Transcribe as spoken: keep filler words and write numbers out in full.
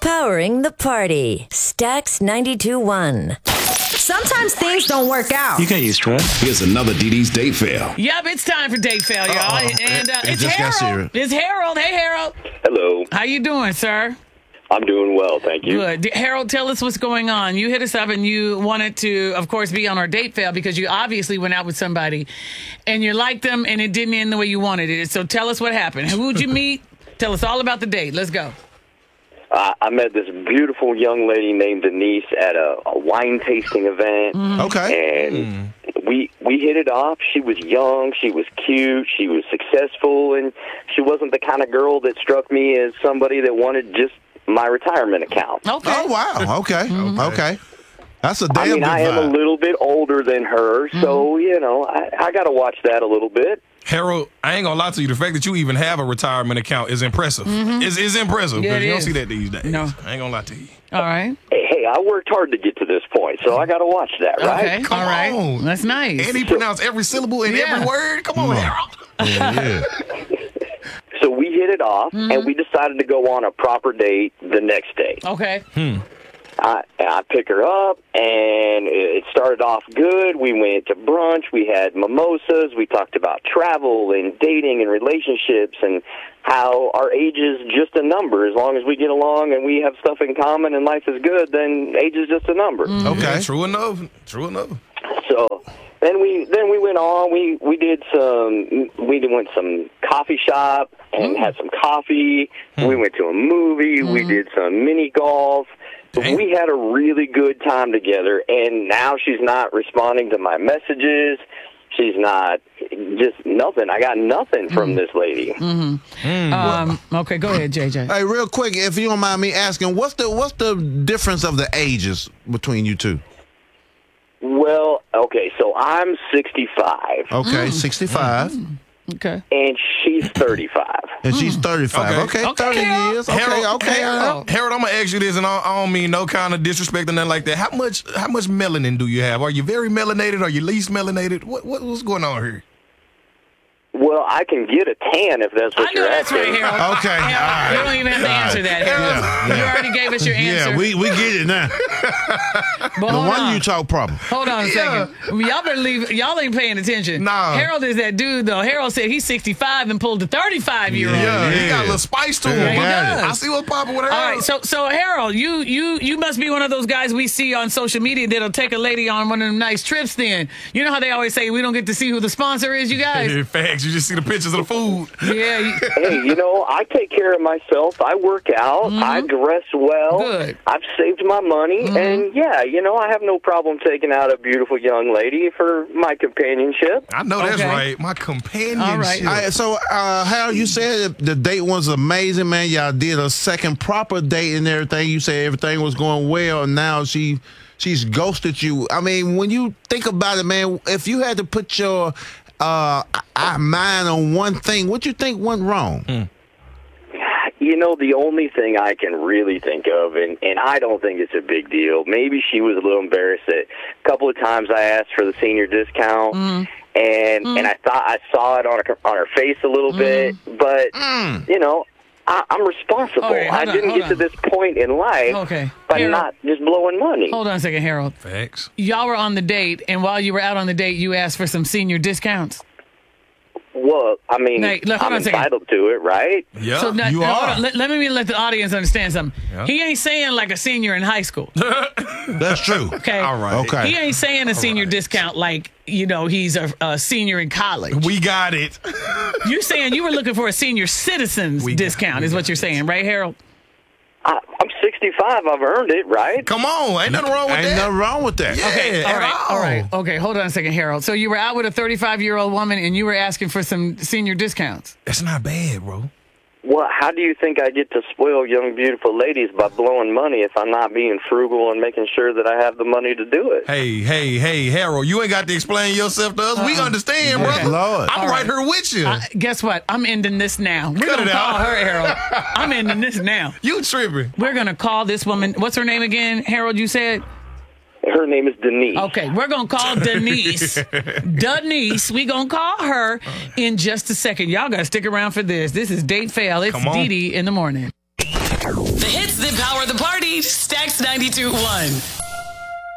Powering the party. Stax ninety-two point one. Sometimes things don't work out. You get used to it. Here's another D D's date fail. Yep, it's time for date fail, y'all. Uh-oh. And uh, It it's just got Harold. serious. It's Harold. Hey, Harold. Hello. How you doing, sir? I'm doing well, thank you. Good. D- Harold, tell us what's going on. You hit us up and you wanted to, of course, be on our date fail because you obviously went out with somebody and you liked them and it didn't end the way you wanted it. So tell us what happened. Who'd you meet? Tell us all about the date. Let's go. Uh, I met this beautiful young lady named Denise at a, a wine tasting event. Mm. Okay. And Mm. we we hit it off. She was young, she was cute, she was successful, and she wasn't the kind of girl that struck me as somebody that wanted just my retirement account. Okay. Oh, wow. Okay. Okay. That's a damn I mean, good I am vibe. a little bit older than her, so, you know, I, I got to watch that a little bit. Harold, I ain't gonna lie to you. The fact that you even have a retirement account is impressive. It's, it's impressive Yeah, because it you don't is. see that these days. No. I ain't gonna lie to you. All right. Hey, hey, I worked hard to get to this point, so I got to watch that, right? Okay. Come all right. on. That's nice. And he pronounced every syllable in Yeah. every word. Come on, Harold. Yeah, yeah. So we hit it off, and we decided to go on a proper date the next day. Okay. I, I pick her up, and it started off good. We went to brunch. We had mimosas. We talked about travel and dating and relationships and how our age is just a number. As long as we get along and we have stuff in common and life is good, then age is just a number. Okay. Yeah, true enough. True enough. So then we then we went on. We we did some. We went some coffee shop and had some coffee. We went to a movie. We did some mini golf. Dang. We had a really good time together, and now she's not responding to my messages. She's not, just nothing. I got nothing from this lady. Um, okay, go ahead, J J. Hey, real quick, if you don't mind me asking, what's the what's the difference of the ages between you two? Well, okay, so I'm sixty-five, Okay, sixty-five, Okay. and she's thirty-five. and she's thirty-five. Okay. Okay, Okay, thirty Harold. years. Okay, Harold, okay. Harold, Harold, I'm gonna ask you this, and I, I don't mean no kind of disrespect or nothing like that. How much, how much melanin do you have? Are you very melanated? Are you least melanated? What, what what's going on here? Well, I can get a tan if that's what I know you're that's asking. right, Harold. Okay, Harold, all right. you don't even have to answer that, Harold. Yeah, You yeah. already gave us your answer. Yeah, we, we get it now. But No hold wonder on. you talk proper. Hold on a second. Y'all better leave. Y'all ain't paying attention. Nah. Harold is that dude, though. Harold said he's sixty-five and pulled a thirty-five-year-old. Yeah, he yeah. got a little spice to him. Yeah, he got it. I see what's popping with Harold. All right, so so Harold, you you you must be one of those guys we see on social media that'll take a lady on one of them nice trips. Then you know how they always say we don't get to see who the sponsor is, you guys. In fact, you just see the pictures of the food. Yeah. You, Hey, you know, I take care of myself. I work out. I dress well. Good. I've saved my money. And, yeah, you know, I have no problem taking out a beautiful young lady for my companionship. I know that's Okay. right. My companionship. All right. All right, so, uh, Harold, you said the date was amazing, man. Y'all did a second proper date and everything. You said everything was going well, and now she she's ghosted you. I mean, when you think about it, man, if you had to put your uh, I- mind on one thing, what you think went wrong? You know, the only thing I can really think of, and, and I don't think it's a big deal, maybe she was a little embarrassed that a couple of times I asked for the senior discount, and and I thought I saw it on her, on her face a little bit, but, you know, I, I'm responsible. Okay, hold I on, didn't hold get to on. this point in life Okay. by Harold. not just blowing money. hold on a second, Harold. Facts. Y'all were on the date, and while you were out on the date, you asked for some senior discounts. Well, I mean, Hey, look, hold I'm on a second. entitled to it, right? Yeah, So now- you now, hold are. on. Let, let me let the audience understand something. Yeah. He ain't saying like a senior in high school. That's true. Okay. All right. Okay. He ain't saying a senior discount like, you know, he's a, a senior in college. We got it. You're saying you were looking for a senior citizen's We got- discount, we is got what you're saying, right, Harold? I, I'm sixty-five. I've earned it, right? Come on, ain't nothing wrong with Ain't that. nothing wrong with that. Yeah, Okay, all at right, all all. right. Okay, hold on a second, Harold. So you were out with a thirty-five-year-old woman and you were asking for some senior discounts. That's not bad, bro. Well, how do you think I get to spoil young, beautiful ladies by blowing money if I'm not being frugal and making sure that I have the money to do it? Hey, hey, hey, Harold, you ain't got to explain yourself to us. We understand, Okay. brother. Lord. I'm All right right. here with you. I, guess what? I'm ending this now. We're Cut going to it call out. her, Harold. I'm ending this now. you tripping. We're going to call this woman. What's her name again, Harold, you said? Her name is Denise. Okay, we're going to call Denise. Denise, we going to call her in just a second. Y'all got to stick around for this. This is Date Fail. It's Come on. Dee Dee in the morning. The hits that power the party. Stacks ninety-two point one.